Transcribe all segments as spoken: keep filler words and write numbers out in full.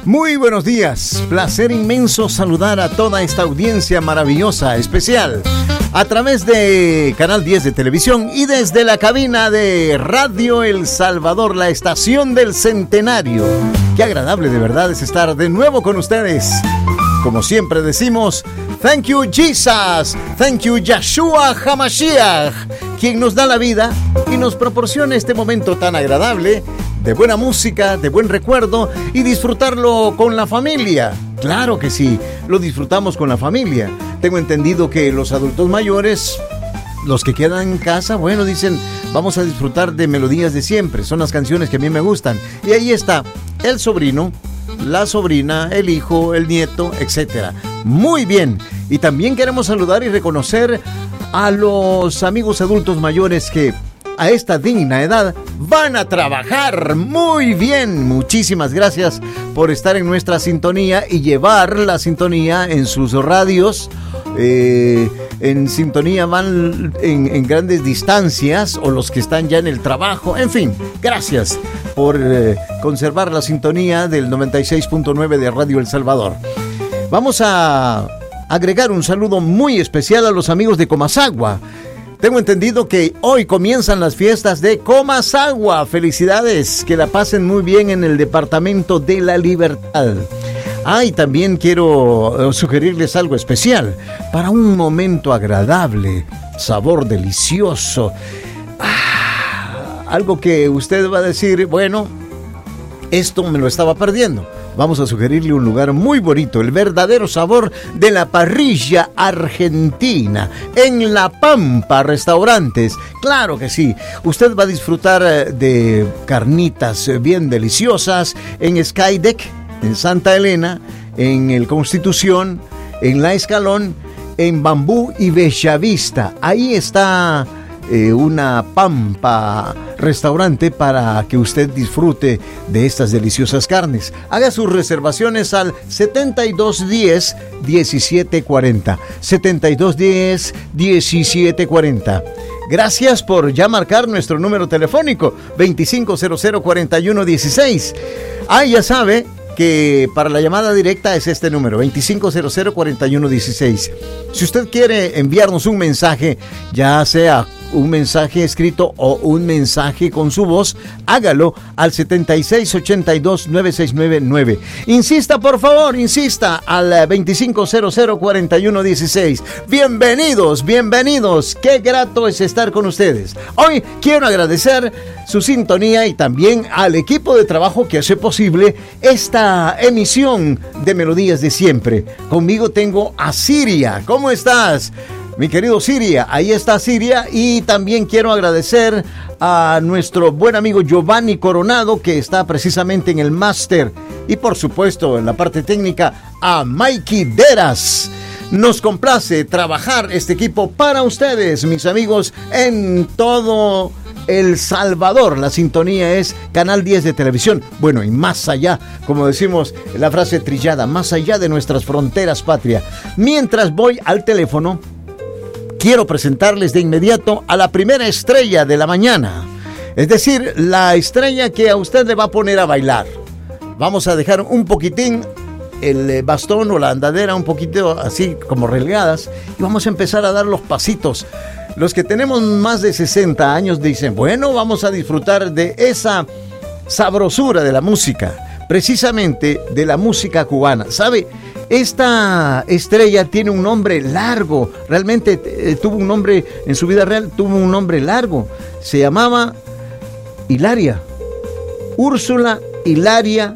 Muy buenos días, placer inmenso saludar a toda esta audiencia maravillosa, especial, a través de Canal diez de Televisión y desde la cabina de Radio El Salvador, la estación del centenario. Qué agradable de verdad es estar de nuevo con ustedes. Como siempre decimos, thank you Jesus, thank you Yeshua HaMashiach, quien nos da la vida y nos proporciona este momento tan agradable de buena música, de buen recuerdo y disfrutarlo con la familia. Claro que sí, lo disfrutamos con la familia. Tengo entendido que los adultos mayores, los que quedan en casa, bueno, dicen, vamos a disfrutar de Melodías de Siempre. Son las canciones que a mí me gustan. Y ahí está el sobrino, la sobrina, el hijo, el nieto, etcétera. Muy bien. Y también queremos saludar y reconocer a los amigos adultos mayores que a esta digna edad van a trabajar muy bien. Muchísimas gracias por estar en nuestra sintonía y llevar la sintonía en sus radios. Eh, en sintonía van en, en grandes distancias, o los que están ya en el trabajo. En fin, gracias por eh, conservar la sintonía del noventa y seis punto nueve de Radio El Salvador. Vamos a agregar un saludo muy especial a los amigos de Comasagua. Tengo entendido que hoy comienzan las fiestas de Comasagua. Felicidades, que la pasen muy bien en el Departamento de la Libertad. Ah, y también quiero sugerirles algo especial para un momento agradable, sabor delicioso. Ah, algo que usted va a decir, bueno, esto me lo estaba perdiendo. Vamos a sugerirle un lugar muy bonito, el verdadero sabor de la parrilla argentina, en La Pampa Restaurantes. Claro que sí, usted va a disfrutar de carnitas bien deliciosas en Skydeck, en Santa Elena, en el Constitución, en La Escalón, en Bambú y Bellavista. Ahí está eh, una Pampa Restaurante para que usted disfrute de estas deliciosas carnes. Haga sus reservaciones al setenta y dos diez, diecisiete cuarenta. setenta y dos diez, diecisiete cuarenta. Gracias por ya marcar nuestro número telefónico veinticinco cero cero, cuarenta y uno dieciséis. Ah, ya sabe que para la llamada directa es este número, veinticinco cero cero, cuarenta y uno dieciséis. Si usted quiere enviarnos un mensaje, ya sea un mensaje escrito o un mensaje con su voz, hágalo al setenta y seis ochenta y dos, noventa y seis noventa y nueve. Insista, por favor, insista al veinticinco cero cero, cuarenta y uno dieciséis. Bienvenidos, bienvenidos. Qué grato es estar con ustedes. Hoy quiero agradecer su sintonía y también al equipo de trabajo que hace posible esta emisión de Melodías de Siempre. Conmigo tengo a Siria. ¿Cómo estás, mi querido Siria? Ahí está Siria. Y también quiero agradecer a nuestro buen amigo Giovanni Coronado, que está precisamente en el máster, y por supuesto en la parte técnica a Mikey Deras. Nos complace trabajar este equipo para ustedes, mis amigos, en todo El Salvador. La sintonía es Canal diez de Televisión. Bueno, y más allá, como decimos la frase trillada, más allá de nuestras fronteras, patria. Mientras voy al teléfono, quiero presentarles de inmediato a la primera estrella de la mañana. Es decir, la estrella que a usted le va a poner a bailar. Vamos a dejar un poquitín el bastón o la andadera un poquito así como relegadas y vamos a empezar a dar los pasitos. Los que tenemos más de sesenta años dicen, bueno, vamos a disfrutar de esa sabrosura de la música, precisamente de la música cubana. ¿Sabe? Esta estrella tiene un nombre largo, realmente eh, tuvo un nombre, en su vida real tuvo un nombre largo, se llamaba Hilaria, Úrsula Hilaria,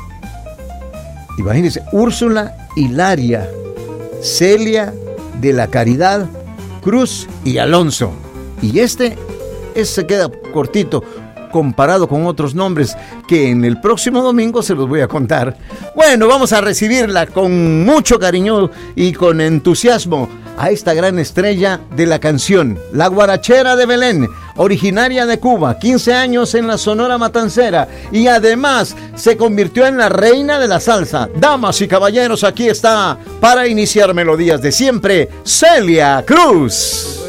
imagínense, Úrsula Hilaria Celia de la Caridad Cruz y Alonso. Y este, este se queda cortito comparado con otros nombres que en el próximo domingo se los voy a contar. Bueno, vamos a recibirla con mucho cariño y con entusiasmo a esta gran estrella de la canción, la guarachera de Belén, originaria de Cuba, quince años en la Sonora Matancera y además se convirtió en la reina de la salsa. Damas y caballeros, aquí está para iniciar Melodías de Siempre, Celia Cruz.